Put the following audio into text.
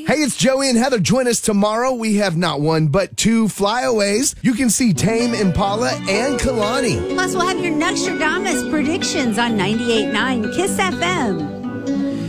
Hey, it's Joey and Heather. Join us tomorrow. We have not one, but two flyaways. You can see Tame Impala and Kalani. Plus, we'll have your Nostradamus predictions on 98.9 KISS FM.